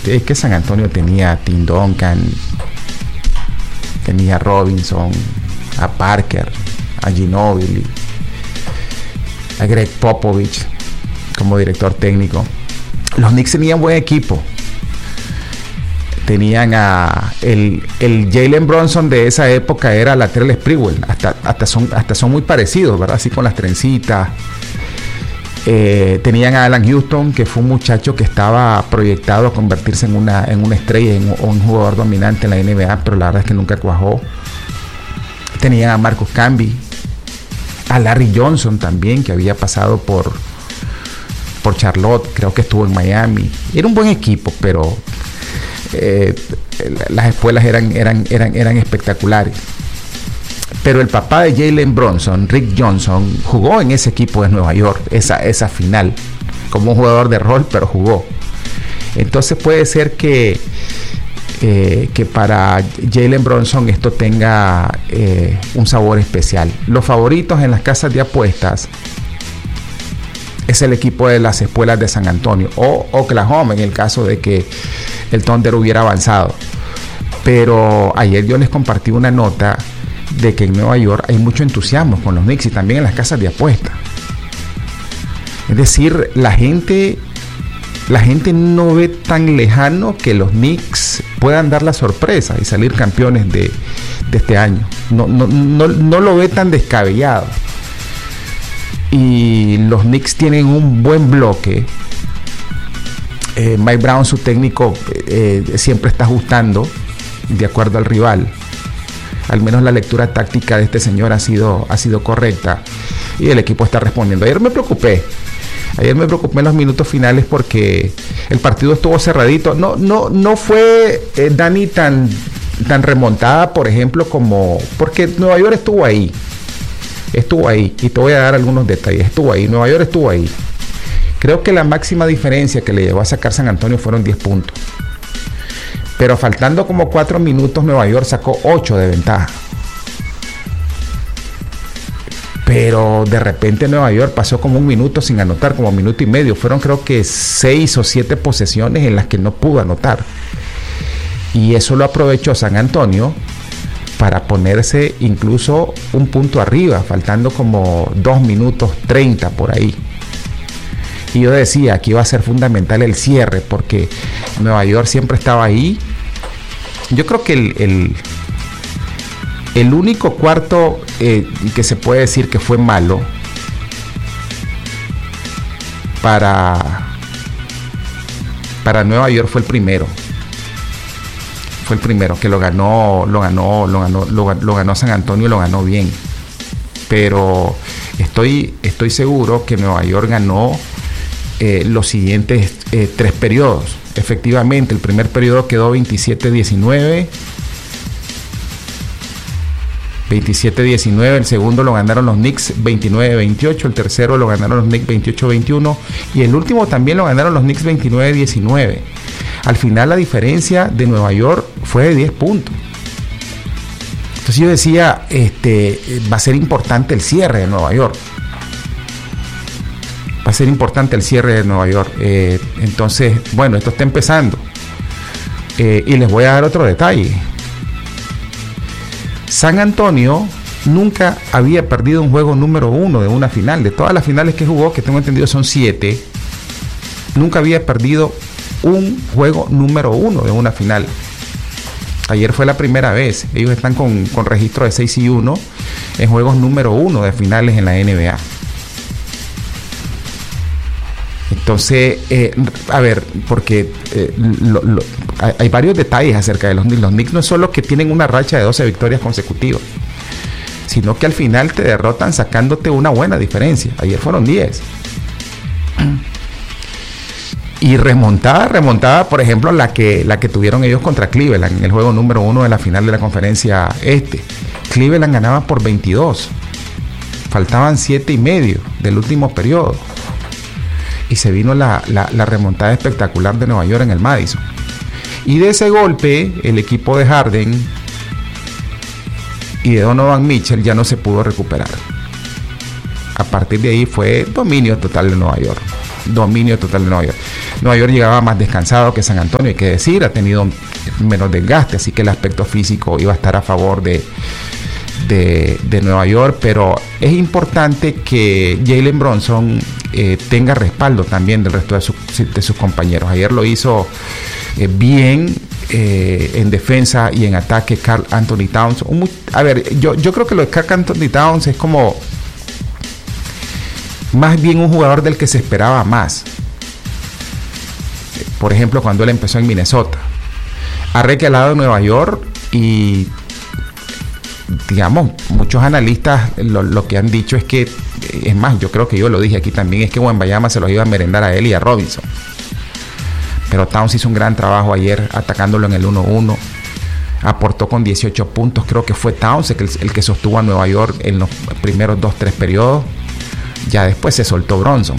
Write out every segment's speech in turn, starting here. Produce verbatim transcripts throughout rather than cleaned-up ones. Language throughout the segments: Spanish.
es que San Antonio tenía a Tim Duncan, tenía a Robinson, a Parker, a Ginobili, a Greg Popovich como director técnico. Los Knicks tenían buen equipo. Tenían a el, el Jalen Brunson de esa época, era Latrell Sprewell, hasta, hasta, son, hasta son muy parecidos, ¿verdad? Así con las trencitas. Eh, tenían a Alan Houston, que fue un muchacho que estaba proyectado a convertirse en una, en una estrella en, o un jugador dominante en la N B A, pero la verdad es que nunca cuajó. Tenían a Marcus Camby, a Larry Johnson también, que había pasado por, por Charlotte, creo que estuvo en Miami. Era un buen equipo, pero Eh, las espuelas eran, eran, eran, eran espectaculares. Pero el papá de Jalen Brunson, Rick Johnson, jugó en ese equipo de Nueva York, esa, esa final, como un jugador de rol, pero jugó. Entonces puede ser que, eh, que para Jalen Brunson esto tenga eh, un sabor especial. Los favoritos en las casas de apuestas es el equipo de las espuelas de San Antonio o Oklahoma, en el caso de que el Thunder hubiera avanzado. Pero ayer yo les compartí una nota de que en Nueva York hay mucho entusiasmo con los Knicks y también en las casas de apuestas. Es decir, la gente la gente no ve tan lejano que los Knicks puedan dar la sorpresa y salir campeones de, de este año. No, no, no, no lo ve tan descabellado. Y los Knicks tienen un buen bloque. eh, Mike Brown, su técnico, eh, siempre está ajustando de acuerdo al rival. Al menos la lectura táctica de este señor ha sido, ha sido correcta y el equipo está respondiendo. Ayer me preocupé ayer me preocupé en los minutos finales porque el partido estuvo cerradito. No, no, no fue eh, Dani tan, tan remontada, por ejemplo, como porque Nueva York estuvo ahí estuvo ahí y te voy a dar algunos detalles. Estuvo ahí, Nueva York estuvo ahí. Creo que la máxima diferencia que le llegó a sacar San Antonio fueron diez puntos, pero faltando como cuatro minutos Nueva York sacó ocho de ventaja. Pero de repente Nueva York pasó como un minuto sin anotar, como un minuto y medio. Fueron creo que seis o siete posesiones en las que no pudo anotar, y eso lo aprovechó San Antonio para ponerse incluso un punto arriba, faltando como dos minutos treinta por ahí. Y yo decía que iba a ser fundamental el cierre, porque Nueva York siempre estaba ahí. Yo creo que el, el, el único cuarto eh, que se puede decir que fue malo para, para Nueva York fue el primero. Fue el primero que lo ganó, lo ganó, lo ganó, lo, lo ganó San Antonio y lo ganó bien. Pero estoy, estoy seguro que Nueva York ganó eh, los siguientes eh, tres periodos. Efectivamente, el primer periodo quedó veintisiete diecinueve. veintisiete diecinueve, el segundo lo ganaron los Knicks veintinueve veintiocho, el tercero lo ganaron los Knicks veintiocho veintiuno y el último también lo ganaron los Knicks veintinueve diecinueve. Al final la diferencia de Nueva York fue de diez puntos. Entonces yo decía, este, va a ser importante el cierre de Nueva York. Va a ser importante el cierre de Nueva York. Eh, entonces, bueno, esto está empezando. Eh, y les voy a dar otro detalle. San Antonio nunca había perdido un juego número uno de una final. De todas las finales que jugó, que tengo entendido son siete, nunca había perdido un juego número uno de una final. Ayer fue la primera vez. Ellos están con, con registro de seis y uno en juegos número uno de finales en la N B A. Entonces, eh, a ver, porque eh, lo, lo, hay, hay varios detalles acerca de los Knicks. Los Knicks no es solo que tienen una racha de doce victorias consecutivas, sino que al final te derrotan sacándote una buena diferencia. Ayer fueron diez. Y remontada, remontada, por ejemplo, la que, la que tuvieron ellos contra Cleveland en el juego número uno de la final de la conferencia este. Cleveland ganaba por veintidós. Faltaban siete y medio del último periodo. Y se vino la, la, la remontada espectacular de Nueva York en el Madison. Y de ese golpe, el equipo de Harden y de Donovan Mitchell ya no se pudo recuperar. A partir de ahí fue dominio total de Nueva York. Dominio total de Nueva York. Nueva York llegaba más descansado que San Antonio, hay que decir, ha tenido menos desgaste, así que el aspecto físico iba a estar a favor de, de, de Nueva York, pero es importante que Jalen Brunson eh, tenga respaldo también del resto de, su, de sus compañeros. Ayer lo hizo eh, bien eh, en defensa y en ataque Karl Anthony Towns. Un, a ver, yo, yo creo que lo de Karl Anthony Towns es como más bien un jugador del que se esperaba más. Por ejemplo, cuando él empezó en Minnesota, ha recalado en Nueva York y, digamos, muchos analistas lo, lo que han dicho es que, es más, yo creo que yo lo dije aquí también, es que Wembanyama se los iba a merendar a él y a Robinson. Pero Towns hizo un gran trabajo ayer atacándolo en el uno uno. Aportó con dieciocho puntos, creo que fue Towns el, el que sostuvo a Nueva York en los primeros dos tres periodos. Ya después se soltó Brunson.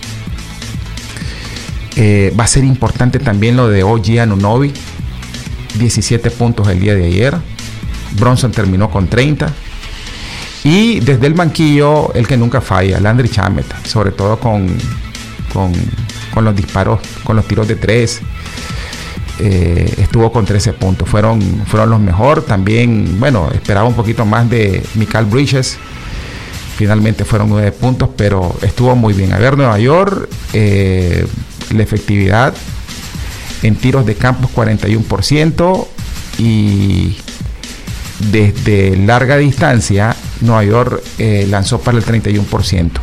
Eh, va a ser importante también lo de O G Anunoby, diecisiete puntos el día de ayer. Brunson terminó con treinta. Y desde el banquillo, el que nunca falla, Landry Shamet, sobre todo con, con, con los disparos, con los tiros de tres. Eh, estuvo con trece puntos. Fueron, fueron los mejor. También, bueno, esperaba un poquito más de Mikal Bridges. Finalmente fueron nueve puntos, pero estuvo muy bien. A ver, Nueva York, eh, la efectividad en tiros de campo cuarenta y uno por ciento y desde larga distancia Nueva York eh, lanzó para el treinta y uno por ciento.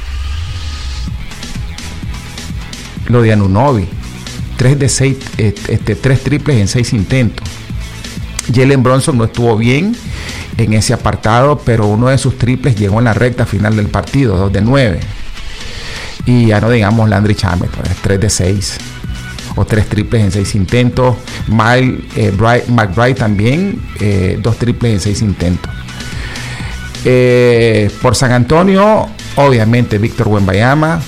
Lo de Anunoby, tres de seis, este, tres triples en seis intentos. Jalen Brunson no estuvo bien en ese apartado, pero uno de sus triples llegó en la recta final del partido, dos de nueve. Y ya no digamos Landry Shamet, pues, tres de seis, o tres triples en seis intentos. Miles eh, Bright, McBride también, eh, dos triples en seis intentos. Eh, por San Antonio, obviamente Víctor Wembanyama.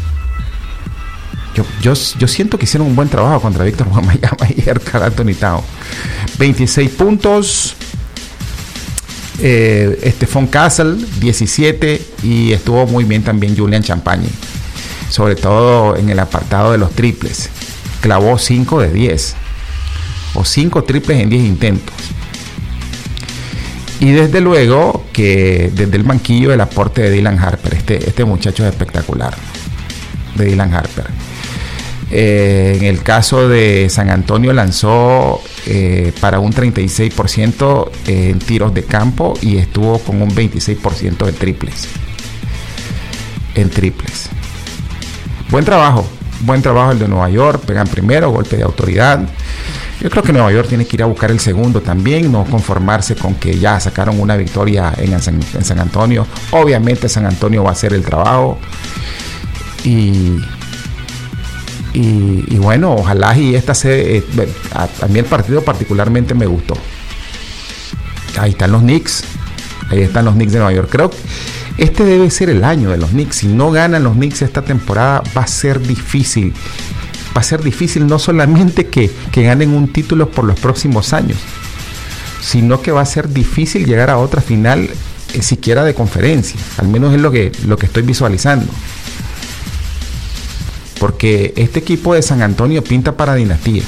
Yo, yo, yo siento que hicieron un buen trabajo contra Víctor Wembanyama y Karl Anthony Towns. veintiséis puntos. Eh, Stephon Castle, diecisiete, y estuvo muy bien también Julian Champagny, sobre todo en el apartado de los triples. Clavó cinco de diez, o cinco triples en diez intentos. Y desde luego que desde el banquillo el aporte de Dylan Harper, este, este muchacho es espectacular, de Dylan Harper. Eh, en el caso de San Antonio lanzó eh, para un treinta y seis por ciento eh, en tiros de campo y estuvo con un veintiséis por ciento de triples. En triples. Buen trabajo, buen trabajo el de Nueva York, pegan primero, golpe de autoridad. Yo creo que Nueva York tiene que ir a buscar el segundo también, no conformarse con que ya sacaron una victoria en San, en San Antonio. Obviamente San Antonio va a hacer el trabajo y... Y, y bueno, ojalá y esta se... Eh, a, a mí el partido particularmente me gustó. Ahí están los Knicks. Ahí están los Knicks de Nueva York. Creo que este debe ser el año de los Knicks. Si no ganan los Knicks esta temporada, va a ser difícil. Va a ser difícil no solamente que, que ganen un título por los próximos años, sino que va a ser difícil llegar a otra final, eh, siquiera de conferencia. Al menos es lo que, lo que estoy visualizando. Porque este equipo de San Antonio pinta para dinastía.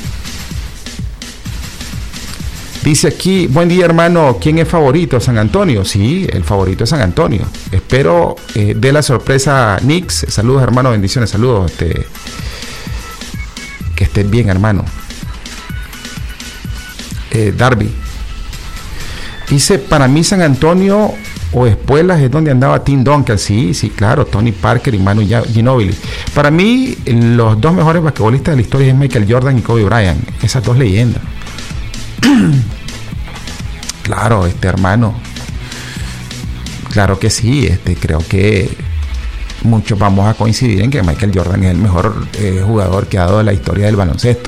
Dice aquí, buen día hermano, ¿quién es favorito? ¿San Antonio? Sí, el favorito es San Antonio. Espero eh, de la sorpresa Knicks. Saludos hermano, bendiciones, saludos. Este, que estés bien hermano. Eh, Darby. Dice, para mí San Antonio o Espuelas es donde andaba Tim Duncan. Sí, sí, claro, Tony Parker y Manu Ginobili. Para mí, los dos mejores basquetbolistas de la historia es Michael Jordan y Kobe Bryant. Esas dos leyendas. Claro, este hermano. Claro que sí, este, creo que muchos vamos a coincidir en que Michael Jordan es el mejor eh, jugador que ha dado la historia del baloncesto.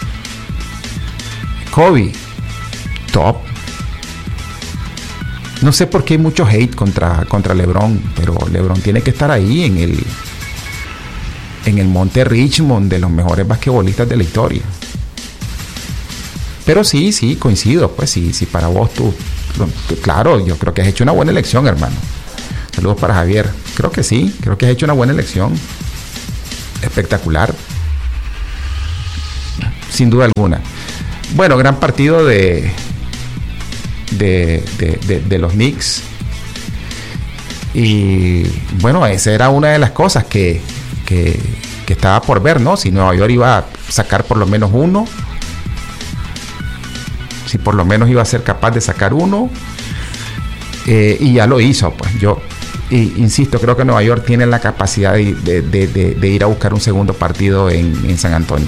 Kobe, top. No sé por qué hay mucho hate contra, contra LeBron, pero LeBron tiene que estar ahí en el, en el Monte Richmond de los mejores basquetbolistas de la historia. Pero sí, sí, coincido, pues sí, sí, para vos tú, tú, claro, yo creo que has hecho una buena elección, hermano. Saludos para Javier. Creo que sí, creo que has hecho una buena elección. Espectacular. sin duda alguna. Bueno, gran partido de de, de, de, de los Knicks. Y bueno, esa era una de las cosas que, que, que estaba por ver, ¿no? Si Nueva York iba a sacar por lo menos uno, si por lo menos iba a ser capaz de sacar uno, eh, y ya lo hizo, pues yo y, insisto, creo que Nueva York tiene la capacidad de, de, de, de, de ir a buscar un segundo partido en, en San Antonio.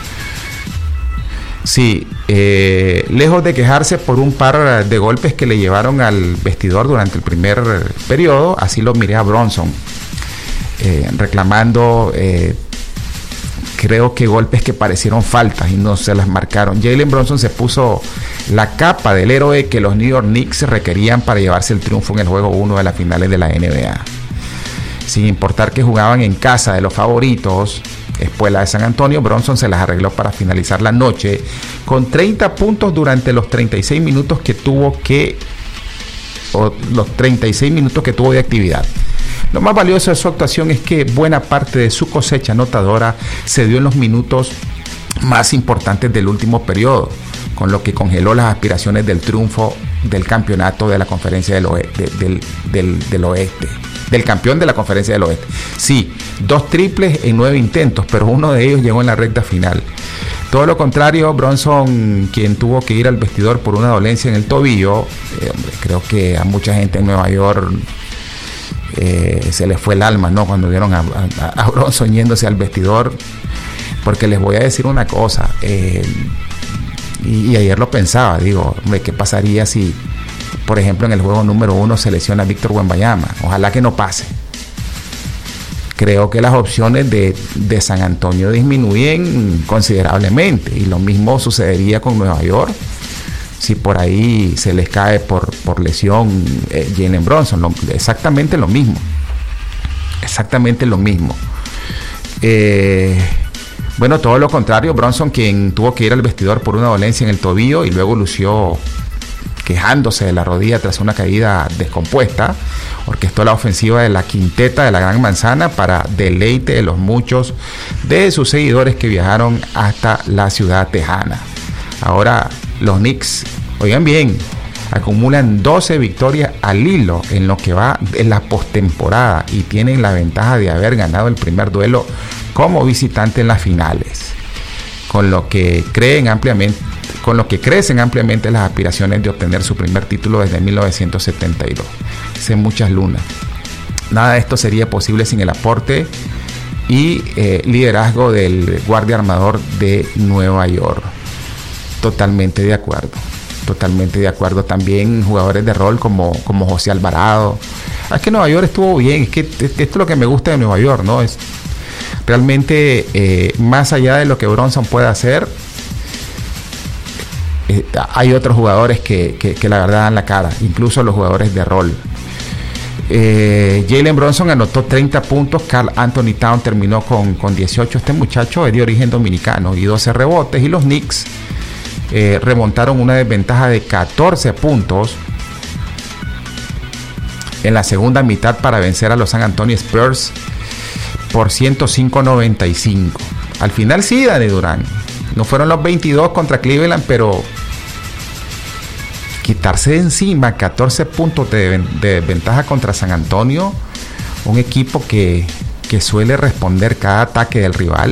Sí, eh, lejos de quejarse por un par de golpes que le llevaron al vestidor durante el primer periodo, así lo miré a Bronson, eh, reclamando, eh, creo que golpes que parecieron faltas y no se las marcaron. Jalen Bronson se puso la capa del héroe que los New York Knicks requerían para llevarse el triunfo en el juego uno de las finales de la N B A. Sin importar que jugaban en casa de los favoritos, Espuela de San Antonio, Bronson se las arregló para finalizar la noche con treinta puntos durante los treinta y seis minutos que tuvo que o los treinta y seis minutos que tuvo de actividad. Lo más valioso de su actuación es que buena parte de su cosecha anotadora se dio en los minutos más importantes del último periodo, con lo que congeló las aspiraciones del triunfo del campeonato de la conferencia del oeste, del, del, del oeste. del campeón de la conferencia del oeste. Sí, dos triples en nueve intentos, pero uno de ellos llegó en la recta final. Todo lo contrario, Bronson, quien tuvo que ir al vestidor por una dolencia en el tobillo, eh, hombre, creo que a mucha gente en Nueva York eh, se les fue el alma, ¿no? Cuando vieron a, a, a Bronson yéndose al vestidor, porque les voy a decir una cosa, eh, y, y ayer lo pensaba, digo, hombre, ¿qué pasaría si, por ejemplo, en el juego número uno se lesiona a Víctor Wembanyama? Ojalá que no pase. Creo que las opciones de, de San Antonio disminuyen considerablemente, y lo mismo sucedería con Nueva York si por ahí se les cae por, por lesión eh, Jalen Bronson. Lo, exactamente lo mismo. Exactamente lo mismo. Eh, bueno, todo lo contrario, Bronson, quien tuvo que ir al vestidor por una dolencia en el tobillo y luego lució quejándose de la rodilla tras una caída descompuesta, orquestó la ofensiva de la quinteta de la Gran Manzana para deleite de los muchos de sus seguidores que viajaron hasta la ciudad tejana. Ahora los Knicks, oigan bien, acumulan doce victorias al hilo en lo que va en la postemporada y tienen la ventaja de haber ganado el primer duelo como visitante en las finales, con lo que creen ampliamente con lo que crecen ampliamente las aspiraciones de obtener su primer título desde mil novecientos setenta y dos. Hace muchas lunas. Nada de esto sería posible sin el aporte y eh, liderazgo del guardia armador de Nueva York. Totalmente de acuerdo. Totalmente de acuerdo. También jugadores de rol como, como José Alvarado. Es que Nueva York estuvo bien. Es que esto es lo que me gusta de Nueva York, ¿no? Es realmente eh, más allá de lo que Bronson puede hacer. Eh, hay otros jugadores que, que, que la verdad dan la cara, incluso los jugadores de rol. eh, Jalen Bronson anotó treinta puntos, Karl Anthony Towns terminó con, con dieciocho. Este muchacho es de origen dominicano, y doce rebotes, y los Knicks eh, remontaron una desventaja de catorce puntos en la segunda mitad para vencer a los San Antonio Spurs por ciento cinco a noventa y cinco. Al final sí, Dani Durán, no fueron los veintidós contra Cleveland, pero quitarse de encima catorce puntos de, de ventaja contra San Antonio, un equipo que, que suele responder cada ataque del rival,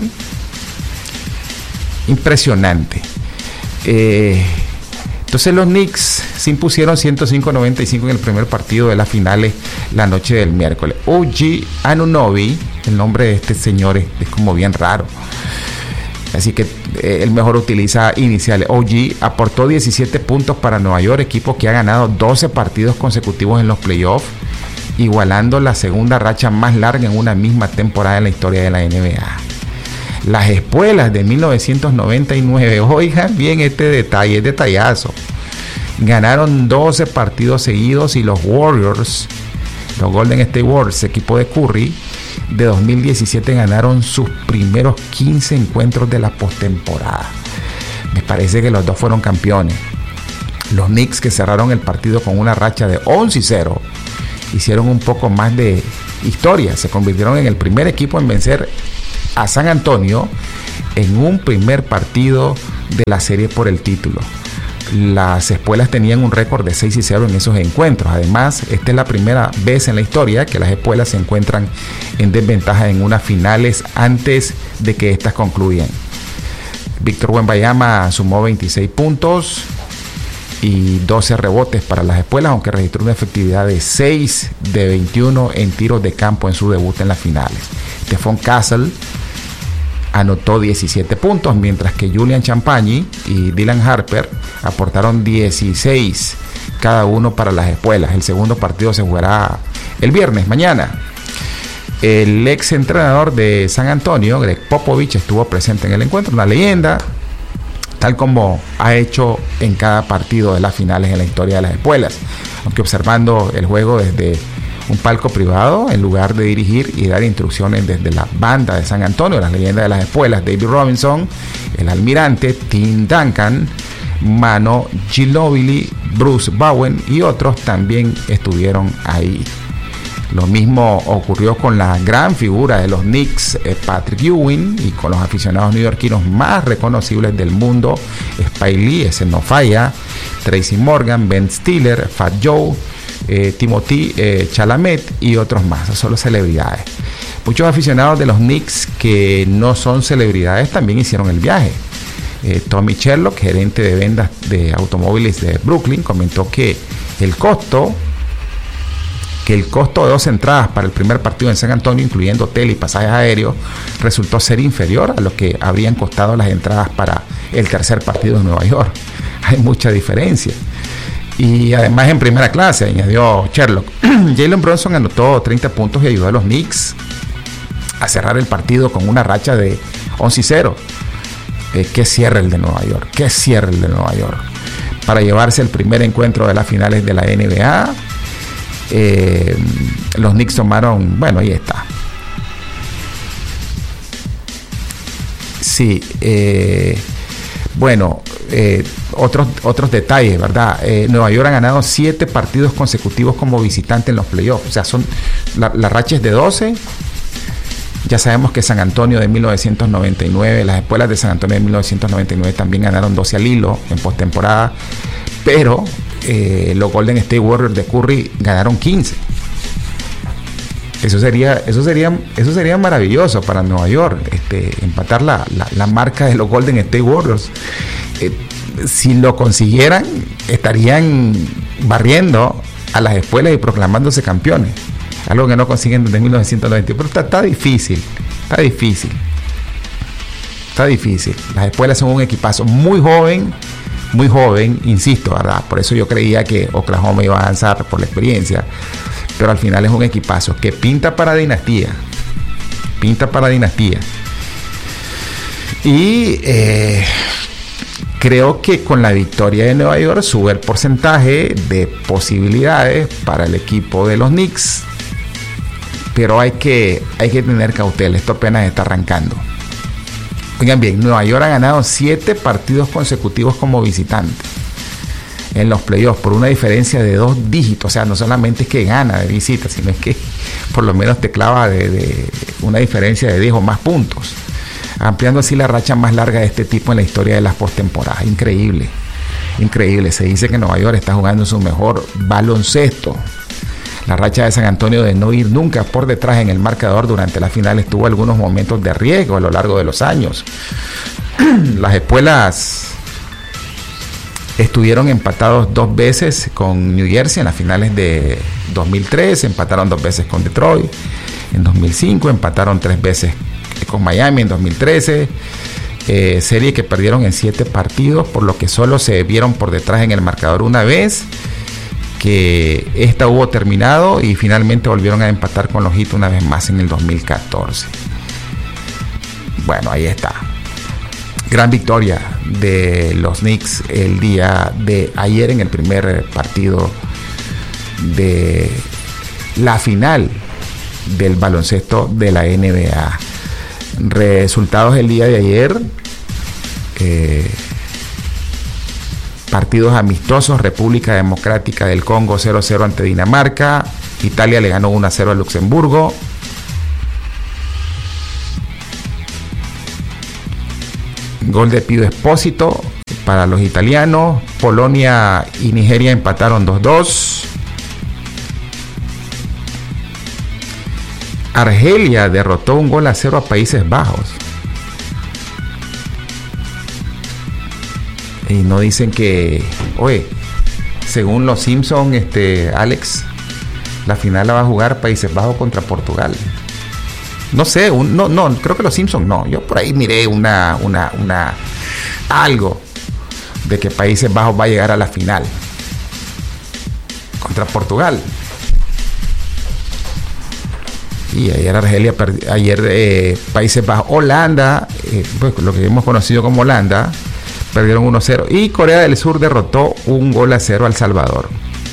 impresionante. Eh, entonces los Knicks se impusieron ciento cinco a noventa y cinco en el primer partido de las finales la noche del miércoles. O G Anunoby, el nombre de este señor es, es como bien raro, así que eh, él mejor utiliza iniciales. O G aportó diecisiete puntos para Nueva York, equipo que ha ganado doce partidos consecutivos en los playoffs, igualando la segunda racha más larga en una misma temporada en la historia de la N B A. Las Espuelas de mil novecientos noventa y nueve, oigan bien este detalle, detallazo, ganaron doce partidos seguidos, y los Warriors, los Golden State Warriors, equipo de Curry, de dos mil diecisiete ganaron sus primeros quince encuentros de la postemporada. Me parece que los dos fueron campeones. Los Knicks, que cerraron el partido con una racha de once y cero, hicieron un poco más de historia. Se convirtieron en el primer equipo en vencer a San Antonio en un primer partido de la serie por el título. Las espuelas tenían un récord de seis y cero en esos encuentros. Además, esta es la primera vez en la historia que las espuelas se encuentran en desventaja en unas finales antes de que éstas concluyan. Víctor Wembanyama sumó veintiséis puntos y doce rebotes para las espuelas, aunque registró una efectividad de seis de veintiuno en tiros de campo en su debut en las finales. Stephon Castle anotó diecisiete puntos, mientras que Julian Champagny y Dylan Harper aportaron dieciséis cada uno para las espuelas. El segundo partido se jugará el viernes, mañana. El ex entrenador de San Antonio, Greg Popovich, estuvo presente en el encuentro, una leyenda, tal como ha hecho en cada partido de las finales en la historia de las espuelas, aunque observando el juego desde un palco privado en lugar de dirigir y dar instrucciones desde la banda de San Antonio. Las leyendas de las espuelas, David Robinson, el almirante, Tim Duncan, Mano Ginobili, Bruce Bowen y otros también estuvieron ahí. Lo mismo ocurrió con la gran figura de los Knicks, Patrick Ewing, y con los aficionados neoyorquinos más reconocibles del mundo, Spike Lee, ese no falla, Tracy Morgan, Ben Stiller, Fat Joe, eh, Timothy eh, Chalamet y otros más. Son solo celebridades. Muchos aficionados de los Knicks que no son celebridades también hicieron el viaje. Eh, Tommy Sherlock, gerente de ventas de automóviles de Brooklyn, comentó que el costo que el costo de dos entradas para el primer partido en San Antonio, incluyendo hotel y pasajes aéreos, resultó ser inferior a lo que habrían costado las entradas para el tercer partido en Nueva York. Hay mucha diferencia. Y además en primera clase, añadió Sherlock, Jalen Brunson anotó treinta puntos y ayudó a los Knicks a cerrar el partido con una racha de once y cero. Eh, qué cierre el de Nueva York, qué cierre el de Nueva York. Para llevarse el primer encuentro de las finales de la N B A, Eh, los Knicks tomaron, bueno, ahí está. Sí, eh, bueno, eh, otros, otros detalles, ¿verdad? Eh, Nueva York ha ganado siete partidos consecutivos como visitante en los playoffs. O sea, son la, la racha es de doce. Ya sabemos que San Antonio de mil novecientos noventa y nueve, las espuelas de San Antonio de mil novecientos noventa y nueve también ganaron doce al hilo en postemporada, pero eh, los Golden State Warriors de Curry ganaron quince. Eso sería, eso sería, eso sería maravilloso para Nueva York, este, empatar la, la, la marca de los Golden State Warriors. Eh, si lo consiguieran, estarían barriendo a las espuelas y proclamándose campeones. Algo que no consiguen desde mil novecientos noventa. Pero está, está difícil, está difícil. Está difícil. Las espuelas son un equipazo muy joven, muy joven, insisto, ¿verdad? Por eso yo creía que Oklahoma iba a avanzar por la experiencia. Pero al final es un equipazo que pinta para dinastía. Pinta para dinastía. Y eh, creo que con la victoria de Nueva York sube el porcentaje de posibilidades para el equipo de los Knicks. Pero hay que, hay que tener cautela, esto apenas está arrancando. Oigan bien, Nueva York ha ganado siete partidos consecutivos como visitante en los playoffs por una diferencia de dos dígitos. O sea, no solamente es que gana de visita, sino es que por lo menos te clava de, de una diferencia de diez o más puntos, ampliando así la racha más larga de este tipo en la historia de las postemporadas. Increíble, increíble. Se dice que Nueva York está jugando su mejor baloncesto. La racha de San Antonio de no ir nunca por detrás en el marcador durante la final tuvo algunos momentos de riesgo a lo largo de los años. Las espuelas estuvieron empatados dos veces con New Jersey en las finales de dos mil tres, empataron dos veces con Detroit en dos mil cinco, empataron tres veces con Miami en dos mil trece, eh, serie que perdieron en siete partidos, por lo que solo se vieron por detrás en el marcador una vez, que esta hubo terminado, y finalmente volvieron a empatar con los Heat una vez más en el dos mil catorce. Bueno, ahí está. Gran victoria de los Knicks el día de ayer en el primer partido de la final del baloncesto de la N B A. Resultados el día de ayer. Eh, partidos amistosos: República Democrática del Congo cero a cero ante Dinamarca, Italia le ganó uno a cero a Luxemburgo, Gol de Pío Espósito para los italianos. Polonia y Nigeria empataron dos dos. Argelia derrotó un gol a cero a Países Bajos. Y no dicen que, oye, según los Simpsons, este, Alex, la final la va a jugar Países Bajos contra Portugal. No sé, un, no, no, creo que los Simpsons no. Yo por ahí miré una, una, una, algo de que Países Bajos va a llegar a la final contra Portugal. Y ayer Argelia, ayer eh, Países Bajos, Holanda, eh, pues lo que hemos conocido como Holanda, perdieron uno cero. Y Corea del Sur derrotó un gol a cero a El Salvador.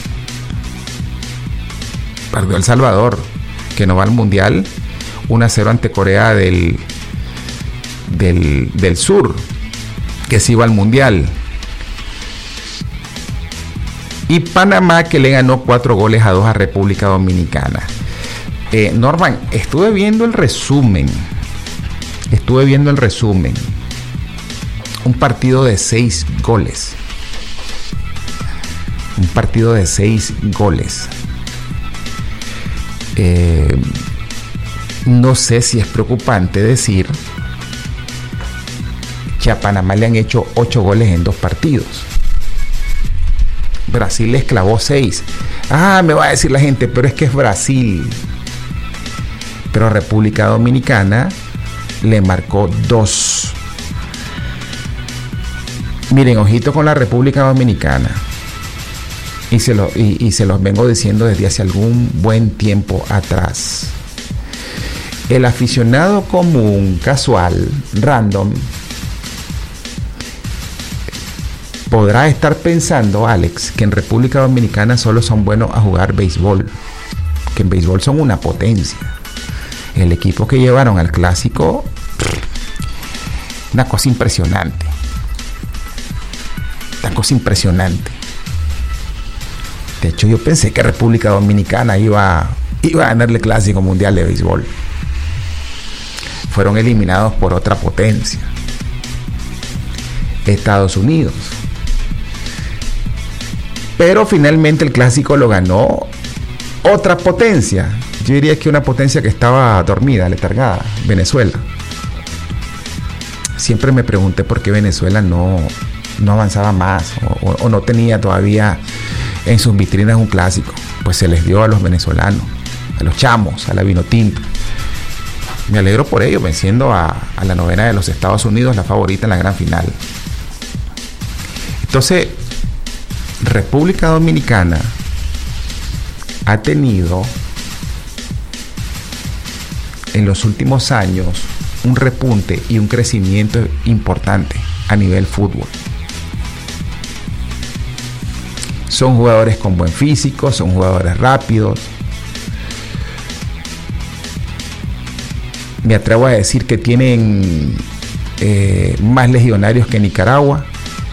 Perdió El Salvador, que no va al Mundial, uno a cero ante Corea del, del, del Sur, que sí va al Mundial. Y Panamá, que le ganó cuatro goles a dos a República Dominicana. Eh, Norman, estuve viendo el resumen. Estuve viendo el resumen. Un partido de seis goles. Un partido de seis goles. Eh, no sé si es preocupante decir que a Panamá le han hecho ocho goles en dos partidos. Brasil les clavó seis. Ah, me va a decir la gente, pero es que es Brasil. Pero República Dominicana le marcó dos. Miren, ojito con la República Dominicana. Y se, lo, y, y se los vengo diciendo desde hace algún buen tiempo atrás. El aficionado común, casual, random, podrá estar pensando, Alex, que en República Dominicana solo son buenos a jugar béisbol. Que en béisbol son una potencia. El equipo que llevaron al clásico, una cosa impresionante. Una cosa impresionante. De hecho, yo pensé que República Dominicana iba, iba a ganarle el clásico mundial de béisbol. Fueron eliminados por otra potencia, Estados Unidos. Pero finalmente el clásico lo ganó otra potencia. Yo diría que una potencia que estaba dormida, letargada, Venezuela. Siempre me pregunté por qué Venezuela no, no avanzaba más o, o, o no tenía todavía en sus vitrinas un clásico. Pues se les dio a los venezolanos, a los chamos, a la Vinotinto. Me alegro por ello, venciendo a, a la novena de los Estados Unidos, la favorita en la gran final. Entonces, República Dominicana ha tenido en los últimos años un repunte y un crecimiento importante a nivel fútbol. Son jugadores con buen físico, son jugadores rápidos. Me atrevo a decir que tienen eh, más legionarios que Nicaragua.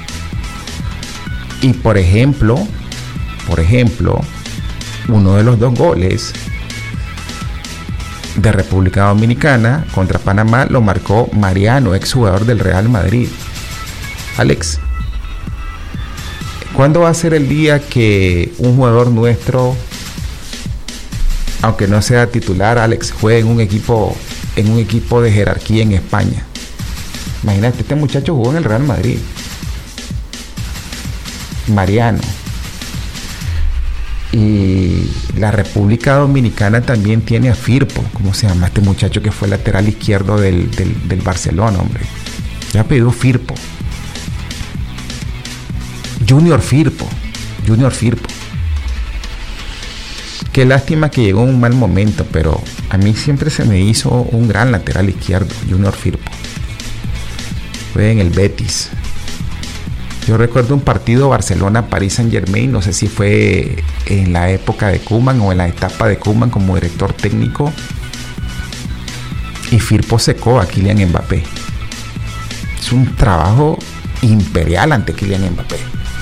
Y por ejemplo, por ejemplo, uno de los dos goles de República Dominicana contra Panamá lo marcó Mariano, exjugador del Real Madrid. Alex, ¿cuándo va a ser el día que un jugador nuestro, aunque no sea titular, Alex, juegue en un equipo, en un equipo de jerarquía en España? Imagínate, este muchacho jugó en el Real Madrid. Mariano. Y la República Dominicana también tiene a Firpo. ¿Cómo se llama este muchacho que fue lateral izquierdo del, del, del Barcelona, hombre? Ya pedido Firpo. Junior Firpo. Junior Firpo. Qué lástima que llegó en un mal momento, pero a mí siempre se me hizo un gran lateral izquierdo, Junior Firpo. Fue en el Betis. Yo recuerdo un partido Barcelona-Paris Saint-Germain, no sé si fue en la época de Koeman o en la etapa de Koeman como director técnico, y Firpo secó a Kylian Mbappé. Es un trabajo imperial ante Kylian Mbappé.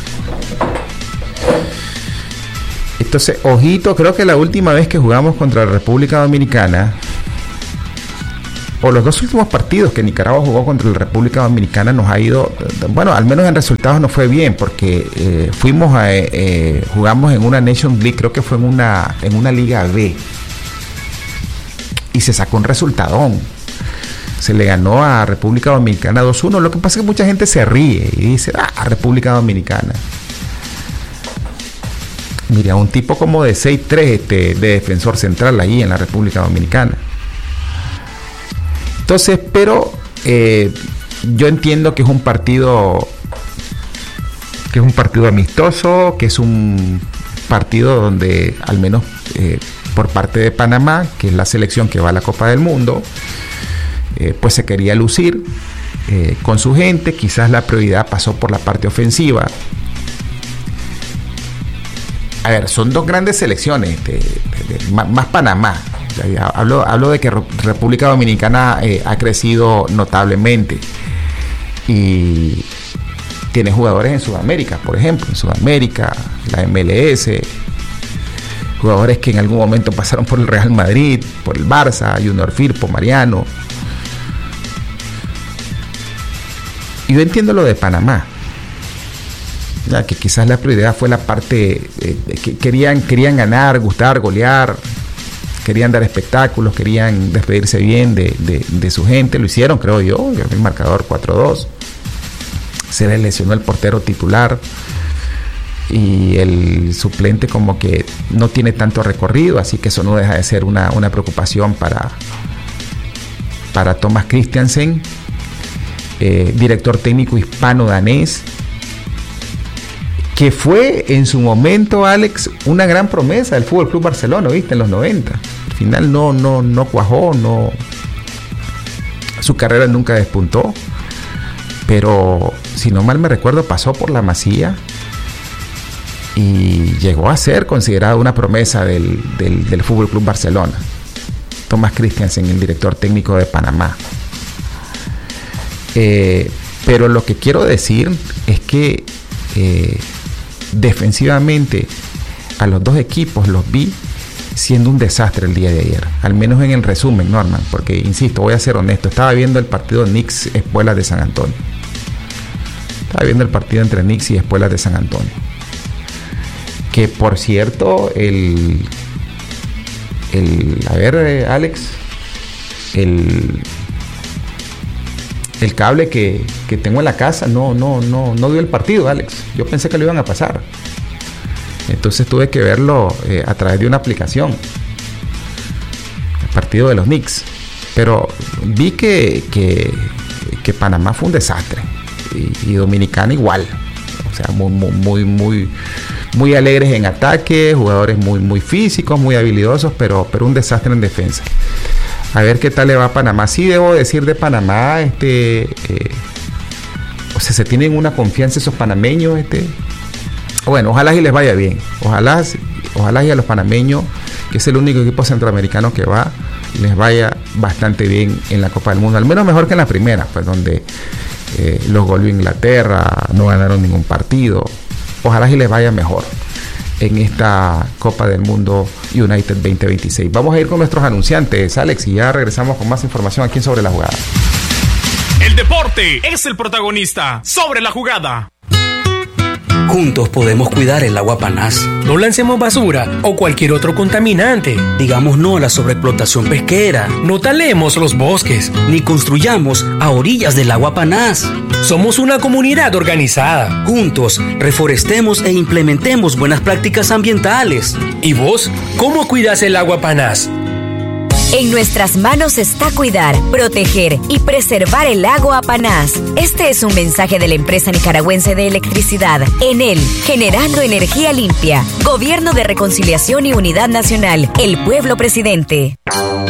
Entonces, ojito, creo que la última vez que jugamos contra la República Dominicana o los dos últimos partidos que Nicaragua jugó contra la República Dominicana nos ha ido, bueno, al menos en resultados no fue bien, porque eh, fuimos a, eh, jugamos en una Nation League, creo que fue en una, en una Liga B, y se sacó un resultadón. Se le ganó a República Dominicana dos uno. Lo que pasa es que mucha gente se ríe y dice, ah, República Dominicana. Mira, un tipo como de seis tres este, de defensor central ahí en la República Dominicana. Entonces, pero eh, yo entiendo que es un partido que es un partido amistoso, que es un partido donde al menos eh, por parte de Panamá, que es la selección que va a la Copa del Mundo, eh, pues se quería lucir eh, con su gente. Quizás la prioridad pasó por la parte ofensiva. A ver, son dos grandes selecciones, de, de, de, más, más Panamá. Hablo, hablo de que República Dominicana eh, ha crecido notablemente y tiene jugadores en Sudamérica, por ejemplo, en Sudamérica, la M L S, jugadores que en algún momento pasaron por el Real Madrid, por el Barça, Junior Firpo, Mariano. Y yo entiendo lo de Panamá, ya que quizás la prioridad fue la parte eh, que querían, querían ganar, gustar, golear, querían dar espectáculos, querían despedirse bien de, de, de su gente. Lo hicieron, creo yo, el marcador cuatro dos. Se les lesionó el portero titular y el suplente como que no tiene tanto recorrido, así que eso no deja de ser una, una preocupación para, para Thomas Christiansen, eh, director técnico hispano-danés, que fue en su momento, Alex, una gran promesa del Fútbol Club Barcelona, ¿viste? En los noventa. Al final no, no, no cuajó, no, su carrera nunca despuntó, pero si no mal me recuerdo pasó por la Masía y llegó a ser considerado una promesa del, del, del Fútbol Club Barcelona. Thomas Christiansen, el director técnico de Panamá. Eh, pero lo que quiero decir es que eh, defensivamente a los dos equipos los vi siendo un desastre el día de ayer, al menos en el resumen, Norman, porque insisto, voy a ser honesto, estaba viendo el partido Knicks Espuelas de San Antonio, estaba viendo el partido entre Knicks y Espuelas de San Antonio, que por cierto el, el a ver eh, Alex, el el cable que, que tengo en la casa no, no, no, no dio el partido, Alex. Yo pensé que lo iban a pasar. Entonces tuve que verlo eh, a través de una aplicación. El partido de los Knicks. Pero vi que, que, que Panamá fue un desastre. Y, y Dominicana igual. O sea, muy, muy, muy, muy, muy alegres en ataque, jugadores muy, muy físicos, muy habilidosos, pero, pero un desastre en defensa. A ver qué tal le va a Panamá. Sí debo decir de Panamá, este, eh, o sea, se tienen una confianza esos panameños, este. Bueno, ojalá y les vaya bien. Ojalá, ojalá y a los panameños, que es el único equipo centroamericano que va, les vaya bastante bien en la Copa del Mundo. Al menos mejor que en la primera, pues donde eh, los goleó Inglaterra, no ganaron ningún partido. Ojalá y les vaya mejor en esta Copa del Mundo United veinte veintiséis. Vamos a ir con nuestros anunciantes, Alex, y ya regresamos con más información aquí en Sobre la Jugada. El deporte es el protagonista. Sobre la Jugada. Juntos podemos cuidar el agua Panás. No lancemos basura o cualquier otro contaminante. Digamos no a la sobreexplotación pesquera. No talemos los bosques. Ni construyamos a orillas del agua Panás. Somos una comunidad organizada. Juntos, reforestemos e implementemos buenas prácticas ambientales. ¿Y vos, cómo cuidas el agua Panás? En nuestras manos está cuidar, proteger y preservar el agua Panás. Este es un mensaje de la empresa nicaragüense de electricidad, Enel, generando energía limpia. Gobierno de Reconciliación y Unidad Nacional, el pueblo presidente.